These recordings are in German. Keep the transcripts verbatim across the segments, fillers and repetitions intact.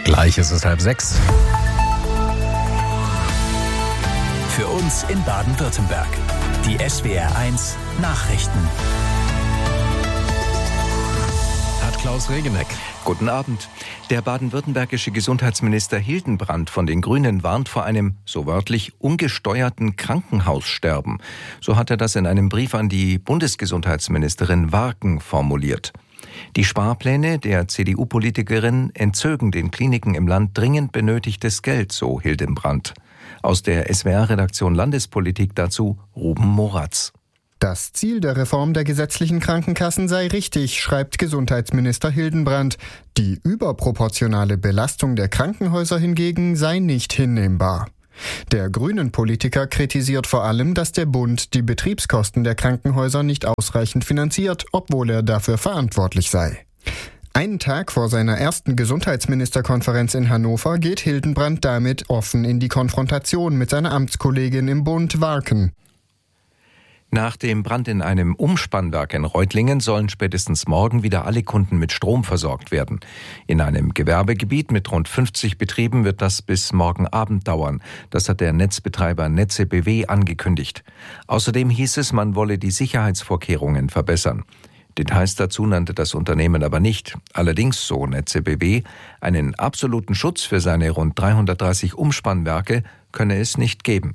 Gleich ist es halb sechs. Für uns in Baden-Württemberg. Die S W R eins Nachrichten. Hat Klaus Regeneck. Guten Abend. Der baden-württembergische Gesundheitsminister Hildenbrand von den Grünen warnt vor einem, so wörtlich, ungesteuerten Krankenhaussterben. So hat er das in einem Brief an die Bundesgesundheitsministerin Warken formuliert. Die Sparpläne der C D U-Politikerin entzögen den Kliniken im Land dringend benötigtes Geld, so Hildenbrand. Aus der S W R-Redaktion Landespolitik dazu Ruben Moratz. Das Ziel der Reform der gesetzlichen Krankenkassen sei richtig, schreibt Gesundheitsminister Hildenbrand. Die überproportionale Belastung der Krankenhäuser hingegen sei nicht hinnehmbar. Der Grünen-Politiker kritisiert vor allem, dass der Bund die Betriebskosten der Krankenhäuser nicht ausreichend finanziert, obwohl er dafür verantwortlich sei. Einen Tag vor seiner ersten Gesundheitsministerkonferenz in Hannover geht Hildenbrand damit offen in die Konfrontation mit seiner Amtskollegin im Bund Warken. Nach dem Brand in einem Umspannwerk in Reutlingen sollen spätestens morgen wieder alle Kunden mit Strom versorgt werden. In einem Gewerbegebiet mit rund fünfzig Betrieben wird das bis morgen Abend dauern. Das hat der Netzbetreiber Netze B W angekündigt. Außerdem hieß es, man wolle die Sicherheitsvorkehrungen verbessern. Details dazu nannte das Unternehmen aber nicht. Allerdings, so Netze B W, einen absoluten Schutz für seine rund dreihundertdreißig Umspannwerke könne es nicht geben.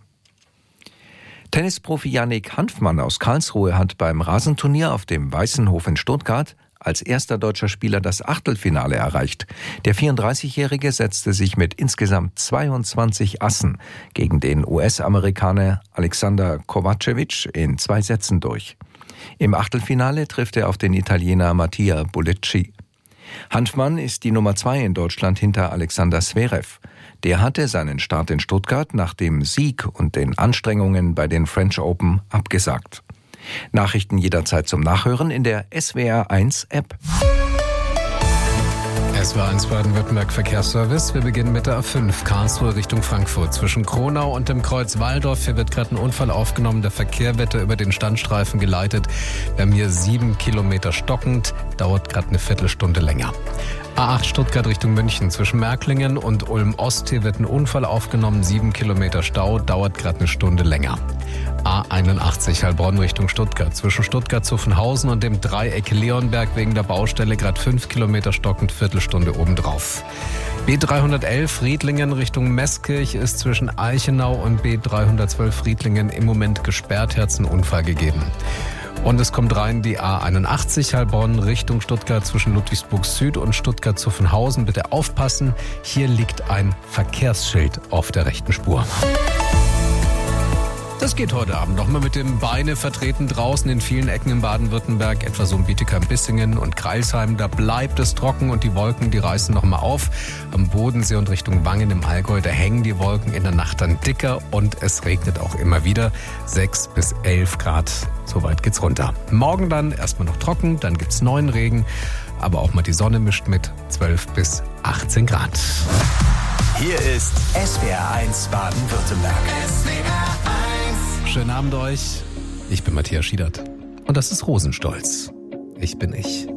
Tennisprofi Yannick Hanfmann aus Karlsruhe hat beim Rasenturnier auf dem Weißenhof in Stuttgart als erster deutscher Spieler das Achtelfinale erreicht. Der vierunddreißigjährige setzte sich mit insgesamt zweiundzwanzig Assen gegen den U S-Amerikaner Alexander Kovacevic in zwei Sätzen durch. Im Achtelfinale trifft er auf den Italiener Mattia Bulecci. Hanfmann ist die Nummer zwei in Deutschland hinter Alexander Zverev. Der hatte seinen Start in Stuttgart nach dem Sieg und den Anstrengungen bei den French Open abgesagt. Nachrichten jederzeit zum Nachhören in der S W R eins App. S W R eins Baden-Württemberg Verkehrsservice. Wir beginnen mit der A fünf, Karlsruhe Richtung Frankfurt. Zwischen Kronau und dem Kreuz Walldorf. Hier wird gerade ein Unfall aufgenommen. Der Verkehr wird über den Standstreifen geleitet. Wir haben hier sieben Kilometer stockend. Dauert gerade eine Viertelstunde länger. A acht Stuttgart Richtung München. Zwischen Märklingen und Ulm-Ost. Hier wird ein Unfall aufgenommen. Sieben Kilometer Stau. Dauert gerade eine Stunde länger. A einundachtzig Heilbronn Richtung Stuttgart. Zwischen Stuttgart-Zuffenhausen und dem Dreieck Leonberg wegen der Baustelle gerade fünf Kilometer stockend, Viertelstunde obendrauf. B dreihundertelf Riedlingen Richtung Meßkirch ist zwischen Eichenau und B dreihundertzwölf Riedlingen im Moment gesperrt. Hat es einen Unfall gegeben. Und es kommt rein die A einundachtzig Heilbronn Richtung Stuttgart zwischen Ludwigsburg Süd und Stuttgart-Zuffenhausen. Bitte aufpassen, hier liegt ein Verkehrsschild auf der rechten Spur. Das geht heute Abend nochmal mit dem Beine vertreten draußen in vielen Ecken in Baden-Württemberg, etwa so um Bietigheim-Bissingen und Crailsheim. Da bleibt es trocken und die Wolken, die reißen nochmal auf. Am Bodensee und Richtung Wangen im Allgäu, da hängen die Wolken in der Nacht dann dicker und es regnet auch immer wieder. sechs bis elf Grad, so weit geht's runter. Morgen dann erstmal noch trocken, dann gibt's neuen Regen, aber auch mal die Sonne mischt mit zwölf bis achtzehn Grad. Hier ist S W R eins Baden-Württemberg. S W R eins. Schönen Abend euch. Ich bin Matthias Schiedert und das ist Rosenstolz. Ich bin ich.